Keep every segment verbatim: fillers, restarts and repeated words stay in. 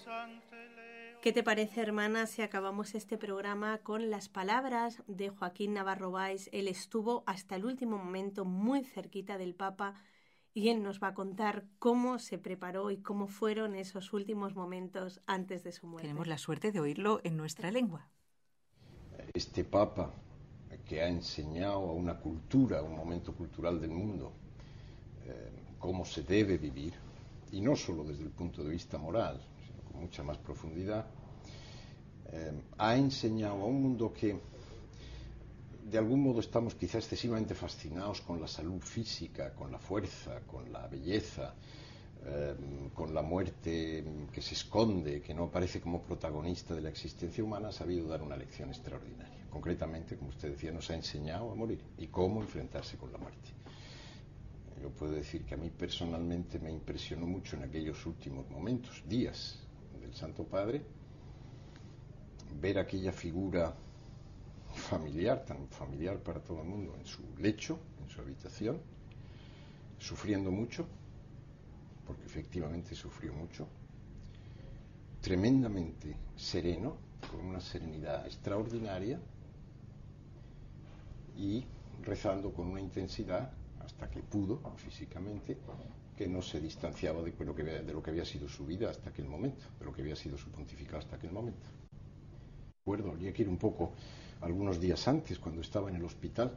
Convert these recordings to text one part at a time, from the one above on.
¿Qué te parece, hermana, si acabamos este programa con las palabras de Joaquín Navarro Valls? Él estuvo hasta el último momento muy cerquita del Papa y él nos va a contar cómo se preparó y cómo fueron esos últimos momentos antes de su muerte. Tenemos la suerte de oírlo en nuestra lengua. Este Papa que ha enseñado a una cultura, a un momento cultural del mundo, eh, cómo se debe vivir, y no solo desde el punto de vista moral, sino con mucha más profundidad, eh, ha enseñado a un mundo que de algún modo estamos quizá excesivamente fascinados con la salud física, con la fuerza, con la belleza, eh, con la muerte que se esconde, que no aparece como protagonista de la existencia humana. Ha sabido dar una lección extraordinaria. Concretamente, como usted decía, nos ha enseñado a morir y cómo enfrentarse con la muerte. Yo puedo decir que a mí personalmente me impresionó mucho en aquellos últimos momentos, días del Santo Padre, ver aquella figura familiar, tan familiar para todo el mundo, en su lecho, en su habitación, sufriendo mucho, porque efectivamente sufrió mucho, tremendamente sereno, con una serenidad extraordinaria, y rezando con una intensidad, hasta que pudo, físicamente, que no se distanciaba de lo que, de lo que había sido su vida hasta aquel momento, de lo que había sido su pontificado hasta aquel momento. Recuerdo, habría que ir un poco algunos días antes, cuando estaba en el hospital,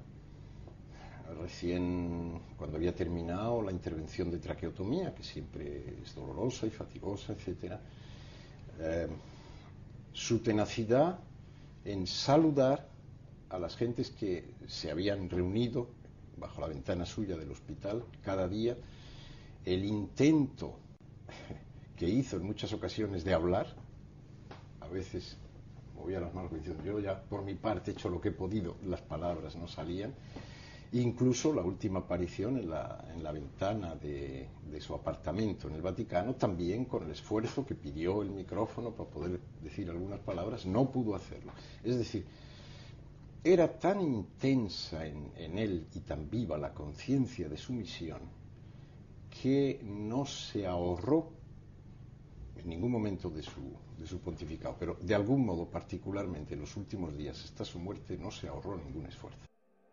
recién cuando había terminado la intervención de traqueotomía, que siempre es dolorosa y fatigosa, etcétera, eh, su tenacidad en saludar a las gentes que se habían reunido bajo la ventana suya del hospital cada día, el intento que hizo en muchas ocasiones de hablar, a veces movía las manos diciendo, yo ya por mi parte he hecho lo que he podido, las palabras no salían. Incluso la última aparición en la, en la ventana de, de su apartamento en el Vaticano, también con el esfuerzo que pidió el micrófono para poder decir algunas palabras, no pudo hacerlo. Es decir, era tan intensa en, en él y tan viva la conciencia de su misión que no se ahorró en ningún momento de su, de su pontificado, pero de algún modo, particularmente en los últimos días hasta su muerte, no se ahorró ningún esfuerzo.